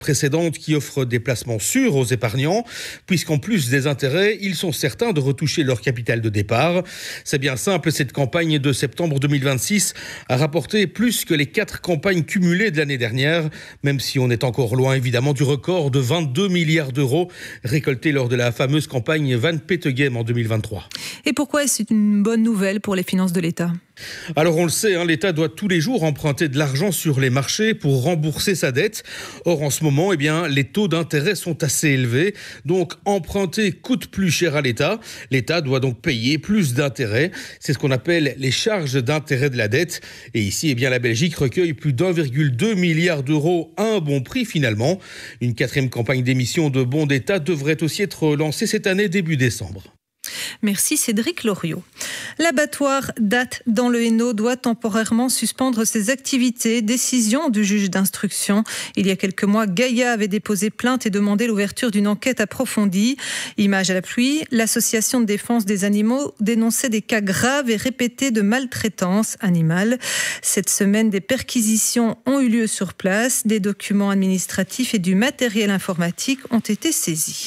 précédente qui offre des placements sûrs aux épargnants, puisqu'en plus des intérêts, ils sont certains de retoucher leur capital de départ. C'est bien simple, cette campagne de septembre 2026 a rapporté plus que les 4 campagnes cumulées de l'année dernière, même si on est encore loin évidemment du record de 22 milliards d'euros récoltés lors de la fameuse campagne Van Petegem en 2023. Et pourquoi est-ce une bonne nouvelle pour les finances de l'État ? Alors on le sait, l'État doit tous les jours emprunter de l'argent sur les marchés pour rembourser sa dette. Or en ce moment, les taux d'intérêt sont assez élevés. Donc emprunter coûte plus cher à l'État. L'État doit donc payer plus d'intérêts. C'est ce qu'on appelle les charges d'intérêt de la dette. Et ici, la Belgique recueille plus d'1,2 milliard d'euros à un bon prix finalement. Une 4e campagne d'émission de bons d'État devrait aussi être lancée cette année début décembre. Merci Cédric Loriot. L'abattoir Datte dans le Hainaut doit temporairement suspendre ses activités. Décision du juge d'instruction. Il y a quelques mois, Gaïa avait déposé plainte et demandé l'ouverture d'une enquête approfondie. Image à la pluie, l'association de défense des animaux dénonçait des cas graves et répétés de maltraitance animale. Cette semaine, des perquisitions ont eu lieu sur place. Des documents administratifs et du matériel informatique ont été saisis.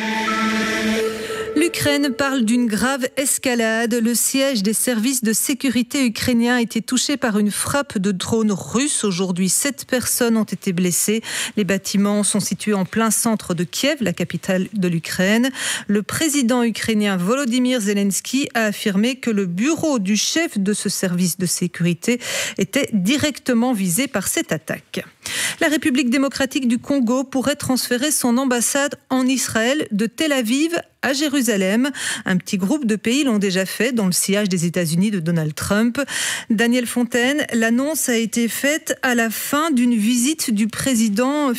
L'Ukraine parle d'une grave escalade. Le siège des services de sécurité ukrainiens a été touché par une frappe de drone russe. Aujourd'hui, 7 personnes ont été blessées. Les bâtiments sont situés en plein centre de Kiev, la capitale de l'Ukraine. Le président ukrainien Volodymyr Zelensky a affirmé que le bureau du chef de ce service de sécurité était directement visé par cette attaque. La République démocratique du Congo pourrait transférer son ambassade en Israël de Tel Aviv à Jérusalem. Un petit groupe de pays l'ont déjà fait dans le sillage des États-Unis de Donald Trump. Daniel Fontaine, l'annonce a été faite à la fin d'une visite du président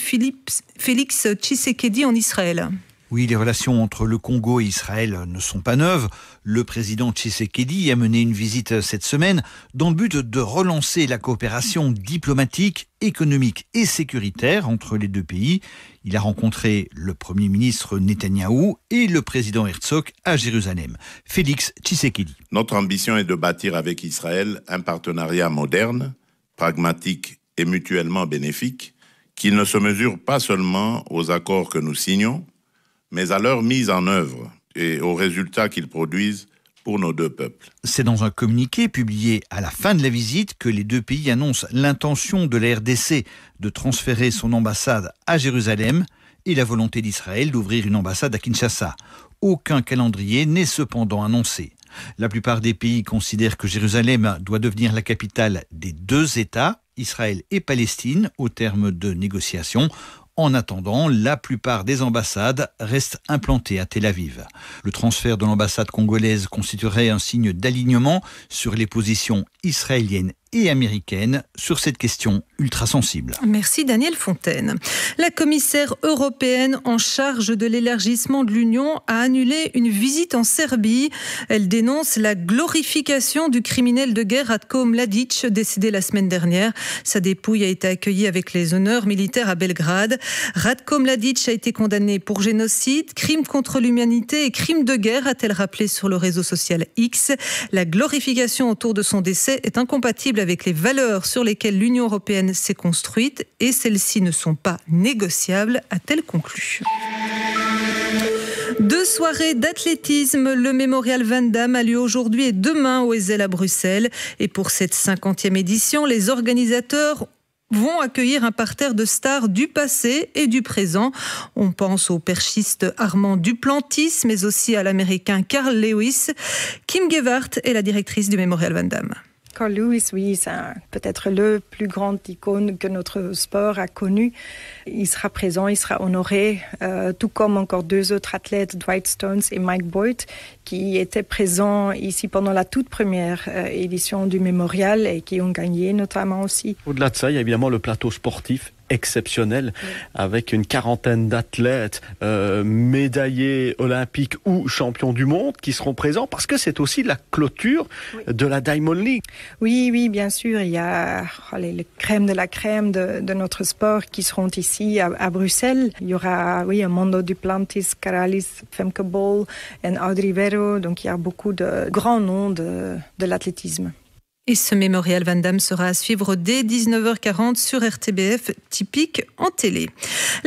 Félix Tshisekedi en Israël. Oui, les relations entre le Congo et Israël ne sont pas neuves. Le président Tshisekedi a mené une visite cette semaine dans le but de relancer la coopération diplomatique, économique et sécuritaire entre les deux pays. Il a rencontré le Premier ministre Netanyahou et le président Herzog à Jérusalem. Félix Tshisekedi. Notre ambition est de bâtir avec Israël un partenariat moderne, pragmatique et mutuellement bénéfique, qui ne se mesure pas seulement aux accords que nous signons, mais à leur mise en œuvre et aux résultats qu'ils produisent pour nos deux peuples. C'est dans un communiqué publié à la fin de la visite que les deux pays annoncent l'intention de la RDC de transférer son ambassade à Jérusalem et la volonté d'Israël d'ouvrir une ambassade à Kinshasa. Aucun calendrier n'est cependant annoncé. La plupart des pays considèrent que Jérusalem doit devenir la capitale des 2 États, Israël et Palestine, au terme de négociations. En attendant, la plupart des ambassades restent implantées à Tel Aviv. Le transfert de l'ambassade congolaise constituerait un signe d'alignement sur les positions israéliennes et américaine sur cette question ultra sensible. Merci Daniel Fontaine. La commissaire européenne en charge de l'élargissement de l'Union a annulé une visite en Serbie. Elle dénonce la glorification du criminel de guerre Ratko Mladic, décédé la semaine dernière. Sa dépouille a été accueillie avec les honneurs militaires à Belgrade. Ratko Mladic a été condamné pour génocide, crime contre l'humanité et crime de guerre, a-t-elle rappelé sur le réseau social X. La glorification autour de son décès est incompatible avec les valeurs sur lesquelles l'Union européenne s'est construite et celles-ci ne sont pas négociables, a-t-elle conclu. 2 soirées d'athlétisme. Le mémorial Van Damme a lieu aujourd'hui et demain au Heysel à Bruxelles. Et pour cette 50e édition, les organisateurs vont accueillir un parterre de stars du passé et du présent. On pense au perchiste Armand Duplantis, mais aussi à l'américain Carl Lewis. Kim Gewart est la directrice du mémorial Van Damme. Carl Lewis, oui, c'est peut-être le plus grand icône que notre sport a connu. Il sera présent, il sera honoré, tout comme encore 2 autres athlètes, Dwight Stones et Mike Boyd, qui étaient présents ici pendant la toute première édition du mémorial et qui ont gagné notamment aussi. Au-delà de ça, il y a évidemment le plateau sportif exceptionnel, avec une 40aine d'athlètes médaillés olympiques ou champions du monde qui seront présents, parce que c'est aussi la clôture de la Diamond League. Oui, bien sûr, il y a les crèmes de la crème de notre sport qui seront ici à Bruxelles. Il y aura Armando Duplantis, Karalis, Femke Bol et Audrey Vero, donc il y a beaucoup de grands noms de l'athlétisme. Et ce mémorial Van Damme sera à suivre dès 19h40 sur RTBF, typique en télé.